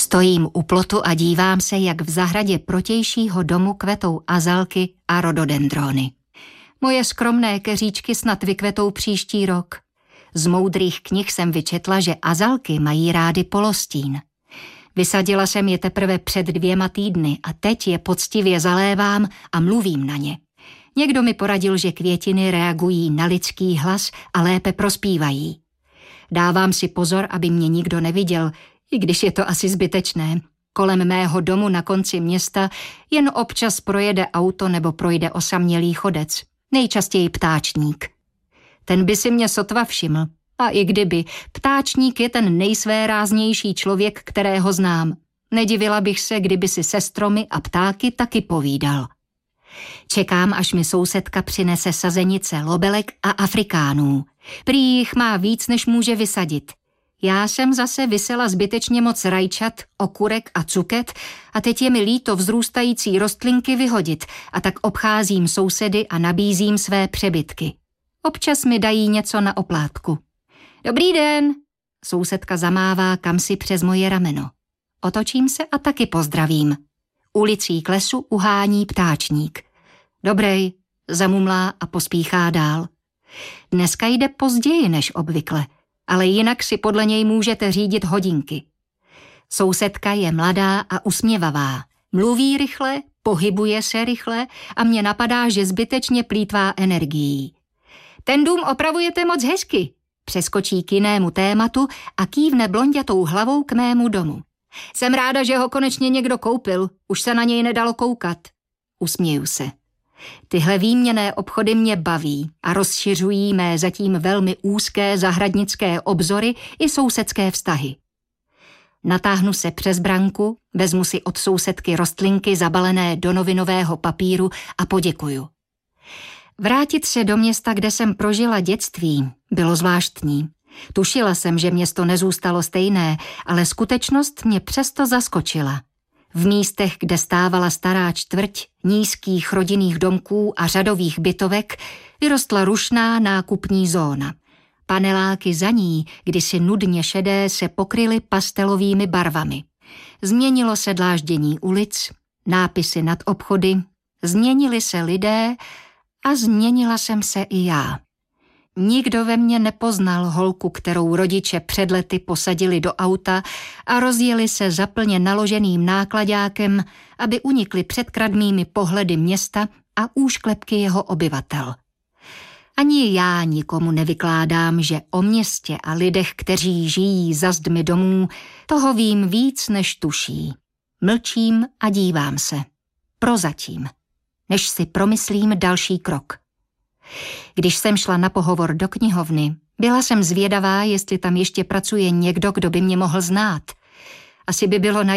Stojím u plotu a dívám se, jak v zahradě protějšího domu kvetou azalky a rododendrony. Moje skromné keříčky snad vykvetou příští rok. Z moudrých knih jsem vyčetla, že azalky mají rády polostín. Vysadila jsem je teprve před 2 týdny a teď je poctivě zalévám a mluvím na ně. Někdo mi poradil, že květiny reagují na lidský hlas a lépe prospívají. Dávám si pozor, aby mě nikdo neviděl, i když je to asi zbytečné. Kolem mého domu na konci města jen občas projede auto nebo projde osamělý chodec. Nejčastěji ptáčník. Ten by si mě sotva všiml. A i kdyby, ptáčník je ten nejsvéráznější člověk, kterého znám. Nedivila bych se, kdyby si se stromy a ptáky taky povídal. Čekám, až mi sousedka přinese sazenice lobelek a afrikánů. Prý jich má víc, než může vysadit. Já jsem zase vysela zbytečně moc rajčat, okurek a cuket a teď je mi líto vzrůstající rostlinky vyhodit a tak obcházím sousedy a nabízím své přebytky. Občas mi dají něco na oplátku. Dobrý den, sousedka zamává kamsi přes moje rameno. Otočím se a taky pozdravím. Ulicí k lesu uhání ptáčník. Dobrej, zamumlá a pospíchá dál. Dneska jde později než obvykle, ale jinak si podle něj můžete řídit hodinky. Sousedka je mladá a usměvavá. Mluví rychle, pohybuje se rychle a mě napadá, že zbytečně plýtvá energií. Ten dům opravujete moc hezky. Přeskočí k jinému tématu a kývne blonďatou hlavou k mému domu. Jsem ráda, že ho konečně někdo koupil, už se na něj nedalo koukat. Usměju se. Tyhle výměnné obchody mě baví a rozšiřují mé zatím velmi úzké zahradnické obzory i sousedské vztahy. Natáhnu se přes branku, vezmu si od sousedky rostlinky zabalené do novinového papíru a poděkuju. Vrátit se do města, kde jsem prožila dětství, bylo zvláštní. Tušila jsem, že město nezůstalo stejné, ale skutečnost mě přesto zaskočila. V místech, kde stávala stará čtvrť, nízkých rodinných domků a řadových bytovek, vyrostla rušná nákupní zóna. Paneláky za ní, kdysi nudně šedé, se pokryly pastelovými barvami. Změnilo se dláždění ulic, nápisy nad obchody, změnili se lidé a změnila jsem se i já. Nikdo ve mně nepoznal holku, kterou rodiče před lety posadili do auta a rozjeli se za plně naloženým náklaďákem, aby unikli před kradmými pohledy města a úšklepky jeho obyvatel. Ani já nikomu nevykládám, že o městě a lidech, kteří žijí za zdmi domů, toho vím víc, než tuší. Mlčím a dívám se. Prozatím. Než si promyslím další krok. Když jsem šla na pohovor do knihovny, byla jsem zvědavá, jestli tam ještě pracuje někdo, kdo by mě mohl znát. Asi by bylo